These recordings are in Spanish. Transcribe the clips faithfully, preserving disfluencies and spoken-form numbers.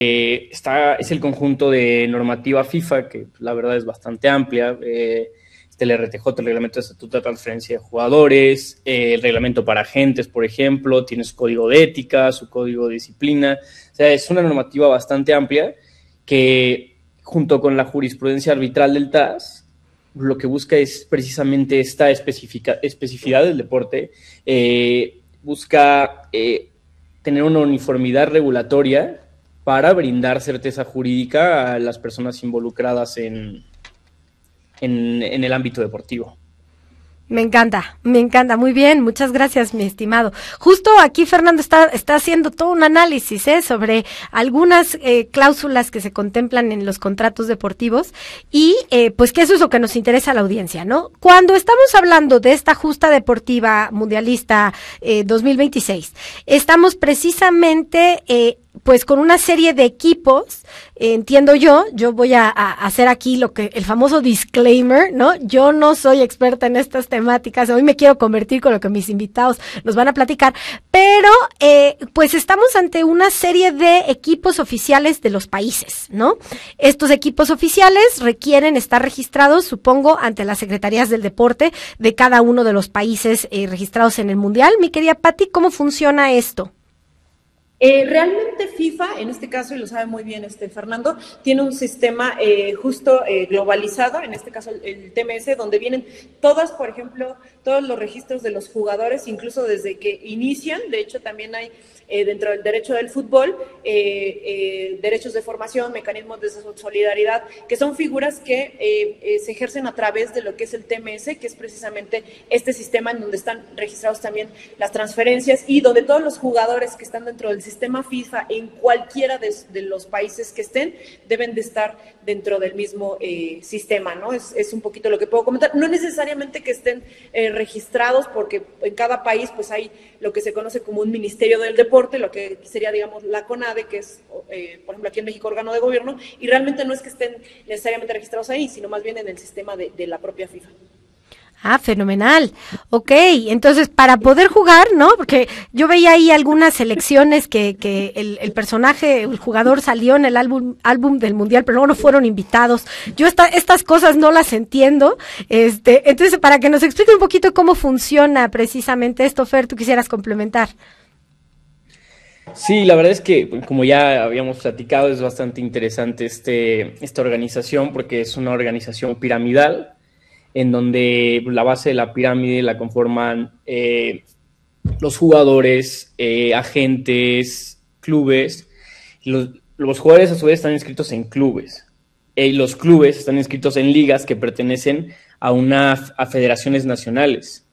Eh, está, es el conjunto de normativa FIFA, que la verdad es bastante amplia. Eh, está el R T J, el Reglamento de Estatuto de Transferencia de Jugadores, eh, el Reglamento para Agentes, por ejemplo, tiene su código de ética, su código de disciplina. O sea, es una normativa bastante amplia que, junto con la jurisprudencia arbitral del T A S, lo que busca es precisamente esta especificidad del deporte, eh, busca eh, tener una uniformidad regulatoria para brindar certeza jurídica a las personas involucradas en, en, en el ámbito deportivo. Me encanta, me encanta, muy bien, muchas gracias, mi estimado. Justo aquí Fernando está, está haciendo todo un análisis ¿eh? sobre algunas eh, cláusulas que se contemplan en los contratos deportivos y eh, pues que eso es lo que nos interesa a la audiencia, ¿no? Cuando estamos hablando de esta justa deportiva mundialista eh, dos mil veintiséis, estamos precisamente eh, pues con una serie de equipos, eh, entiendo yo, yo voy a, a hacer aquí lo que, el famoso disclaimer, ¿no? Yo no soy experta en estas temáticas, hoy me quiero convertir con lo que mis invitados nos van a platicar, pero, eh, pues estamos ante una serie de equipos oficiales de los países, ¿no? Estos equipos oficiales requieren estar registrados, supongo, ante las secretarías del deporte de cada uno de los países eh, registrados en el Mundial. Mi querida Pati, ¿cómo funciona esto? Eh, realmente FIFA, en este caso, y lo sabe muy bien este Fernando, tiene un sistema eh, justo eh, globalizado, en este caso el, el T M S, donde vienen todas, por ejemplo, todos los registros de los jugadores, incluso desde que inician. De hecho, también hay eh, dentro del derecho del fútbol, eh, eh, derechos de formación, mecanismos de solidaridad, que son figuras que eh, eh, se ejercen a través de lo que es el T M S, que es precisamente este sistema en donde están registrados también las transferencias y donde todos los jugadores que están dentro del sistema sistema FIFA en cualquiera de, de los países que estén deben de estar dentro del mismo eh, sistema, ¿no? Es, es un poquito lo que puedo comentar. No necesariamente que estén eh, registrados, porque en cada país pues hay lo que se conoce como un Ministerio del Deporte, lo que sería, digamos, la CONADE, que es, eh, por ejemplo, aquí en México, órgano de gobierno, y realmente no es que estén necesariamente registrados ahí, sino más bien en el sistema de, de la propia FIFA. Ah, fenomenal. Ok, entonces para poder jugar, ¿no? Porque yo veía ahí algunas selecciones que, que el, el personaje, el jugador salió en el álbum, álbum del Mundial, pero luego no fueron invitados. Yo esta, estas cosas no las entiendo. Este, entonces, para que nos explique un poquito cómo funciona precisamente esto, Fer, tú quisieras complementar. Sí, la verdad es que, como ya habíamos platicado, es bastante interesante este, esta organización, porque es una organización piramidal, en donde la base de la pirámide la conforman eh, los jugadores, eh, agentes, clubes. Los, los jugadores a su vez están inscritos en clubes, eh, y los clubes están inscritos en ligas que pertenecen a, una, a federaciones nacionales,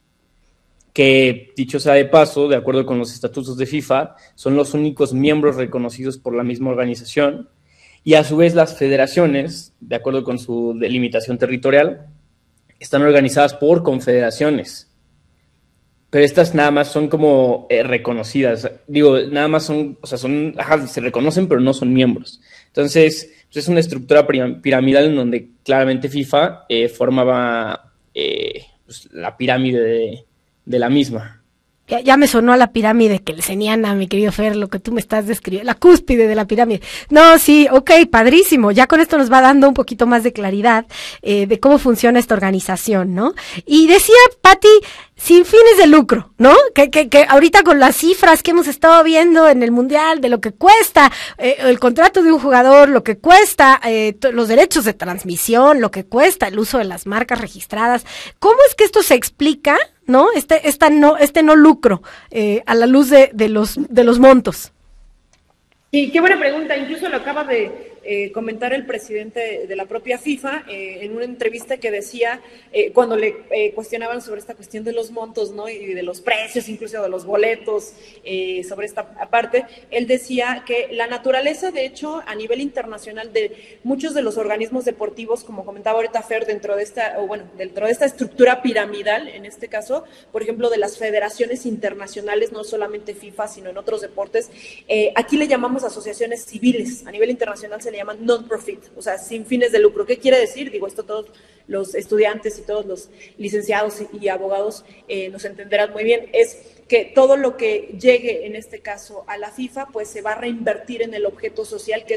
que, dicho sea de paso, de acuerdo con los estatutos de FIFA, son los únicos miembros reconocidos por la misma organización, y a su vez las federaciones, de acuerdo con su delimitación territorial, están organizadas por confederaciones, pero estas nada más son como eh, reconocidas, digo, nada más son, o sea, son, ajá, se reconocen, pero no son miembros. Entonces, pues es una estructura piramidal en donde claramente FIFA eh, formaba eh, pues, la pirámide de, de la misma. Ya, ya me sonó a la pirámide kelseniana, mi querido Fer, lo que tú me estás describiendo, la cúspide de la pirámide. No, sí, ok, padrísimo. Ya con esto nos va dando un poquito más de claridad eh, de cómo funciona esta organización, ¿no? Y decía Pati, sin fines de lucro, ¿no? Que, que, que ahorita con las cifras que hemos estado viendo en el Mundial, de lo que cuesta eh, el contrato de un jugador, lo que cuesta eh, los derechos de transmisión, lo que cuesta el uso de las marcas registradas, ¿cómo es que esto se explica, ¿no? Este, esta no, este no lucro eh, a la luz de, de los, de los montos. Sí, qué buena pregunta. Incluso lo acaba de eh, comentar el presidente de la propia FIFA eh, en una entrevista que decía, eh, cuando le eh, cuestionaban sobre esta cuestión de los montos, ¿no? Y de los precios, incluso de los boletos, eh, sobre esta parte, él decía que la naturaleza, de hecho, a nivel internacional, de muchos de los organismos deportivos, como comentaba ahorita Fer, dentro de esta, o bueno, dentro de esta estructura piramidal, en este caso, por ejemplo, de las federaciones internacionales, no solamente FIFA, sino en otros deportes, eh, aquí le llamamos asociaciones civiles. A nivel internacional se le llaman non-profit, o sea, sin fines de lucro. ¿Qué quiere decir? Digo, esto todos los estudiantes y todos los licenciados y, y abogados eh, nos entenderán muy bien. Es que todo lo que llegue, en este caso, a la FIFA, pues se va a reinvertir en el objeto social, que